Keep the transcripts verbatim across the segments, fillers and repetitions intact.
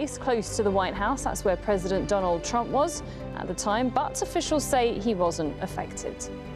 place close to the White House. That's where President Donald Trump was at the time, but officials say he wasn't affected.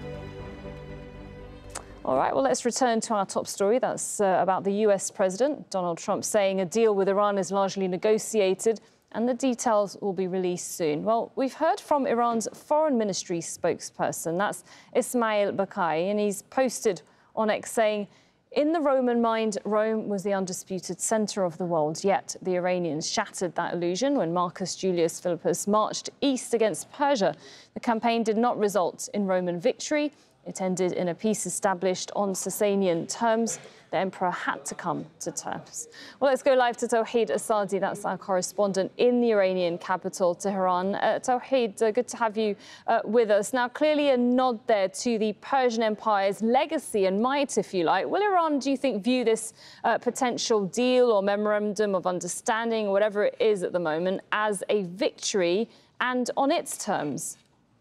All right, well, let's return to our top story. That's uh, about the U S President, Donald Trump, saying a deal with Iran is largely negotiated and the details will be released soon. Well, we've heard from Iran's foreign ministry spokesperson, that's Ismail Bakai, and he's posted on X saying, in the Roman mind, Rome was the undisputed centre of the world, yet the Iranians shattered that illusion when Marcus Julius Philippus marched east against Persia. The campaign did not result in Roman victory. It ended in a peace established on Sasanian terms. The emperor had to come to terms. Well, let's go live to Tawhid Asadi. That's our correspondent in the Iranian capital, Tehran. Uh, Tawhid, uh, good to have you uh, with us. Now, clearly a nod there to the Persian Empire's legacy and might, if you like. Will Iran, do you think, view this uh, potential deal or memorandum of understanding, or whatever it is at the moment, as a victory and on its terms?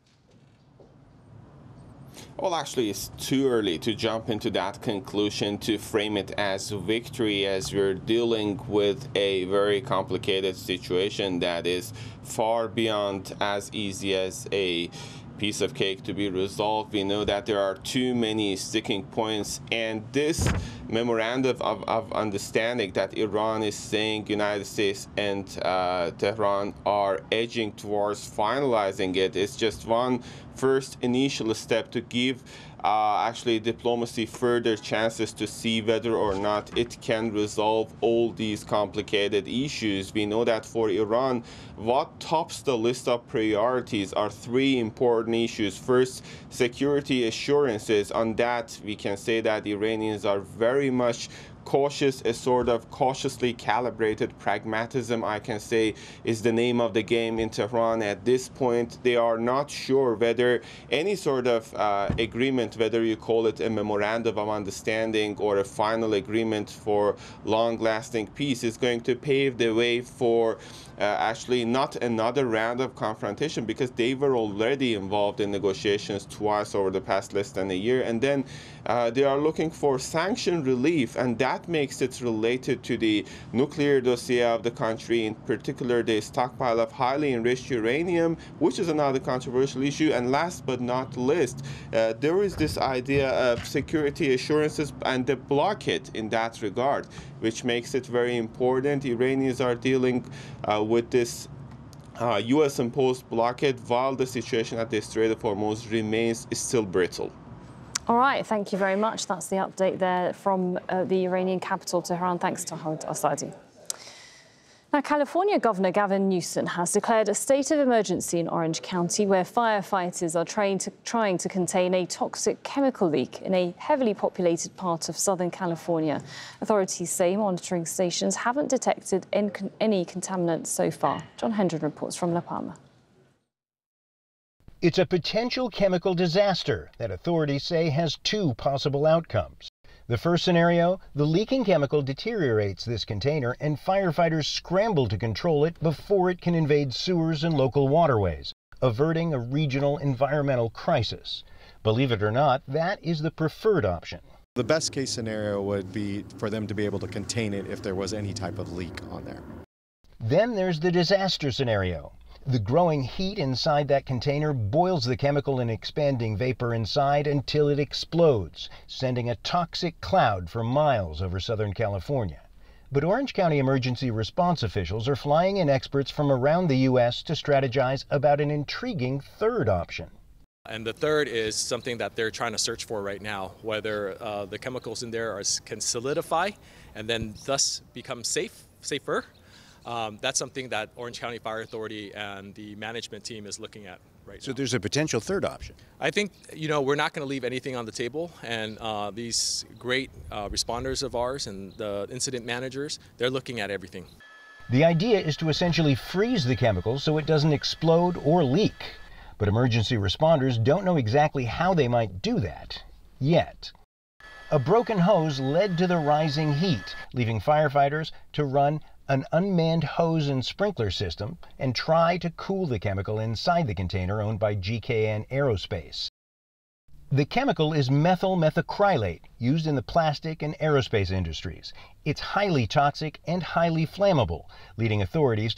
Well, actually, it's too early to jump into that conclusion, to frame it as a victory, as we're dealing with a very complicated situation that is far beyond as easy as a piece of cake to be resolved. We know that there are too many sticking points, and this memorandum of, of understanding that Iran is saying United States and uh, Tehran are edging towards finalizing it is just one first initial step to give Uh, actually diplomacy further chances to see whether or not it can resolve all these complicated issues. We know that for Iran, what tops the list of priorities are three important issues. First, security assurances. On that, we can say that the Iranians are very much cautious. A sort of cautiously calibrated pragmatism, I can say, is the name of the game in Tehran. At this point, they are not sure whether any sort of uh, agreement, whether you call it a memorandum of understanding or a final agreement for long-lasting peace, is going to pave the way for uh, actually not another round of confrontation, because they were already involved in negotiations twice over the past less than a year. And then uh, they are looking for sanction relief, and that makes it related to the nuclear dossier of the country, in particular the stockpile of highly enriched uranium, which is another controversial issue. And last but not least, uh, there is this idea of security assurances and the blockade in that regard, which makes it very important. Iranians are dealing uh, with this uh, U S-imposed blockade while the situation at the Strait of Hormuz remains still brittle. All right, thank you very much. That's the update there from uh, the Iranian capital, Tehran. Thanks to Tawhid Asadi. Now, California Governor Gavin Newsom has declared a state of emergency in Orange County, where firefighters are trying to, trying to contain a toxic chemical leak in a heavily populated part of Southern California. Authorities say monitoring stations haven't detected any contaminants so far. John Hendren reports from La Palma. It's a potential chemical disaster that authorities say has two possible outcomes. The first scenario, the leaking chemical deteriorates this container and firefighters scramble to control it before it can invade sewers and local waterways, averting a regional environmental crisis. Believe it or not, that is the preferred option. The best case scenario would be for them to be able to contain it if there was any type of leak on there. Then there's the disaster scenario. The growing heat inside that container boils the chemical and expanding vapor inside until it explodes, sending a toxic cloud for miles over Southern California. But Orange County emergency response officials are flying in experts from around the U S to strategize about an intriguing third option. And the third is something that they're trying to search for right now, whether uh, the chemicals in there are, can solidify and then thus become safe, safer. Um, that's something that Orange County Fire Authority and the management team is looking at right now. So there's a potential third option. I think, you know, we're not going to leave anything on the table, and uh, these great uh, responders of ours and the incident managers, they're looking at everything. The idea is to essentially freeze the chemical so it doesn't explode or leak. But emergency responders don't know exactly how they might do that yet. A broken hose led to the rising heat, leaving firefighters to run an unmanned hose and sprinkler system and try to cool the chemical inside the container owned by G K N Aerospace. The chemical is methyl methacrylate, used in the plastic and aerospace industries. It's highly toxic and highly flammable, leading authorities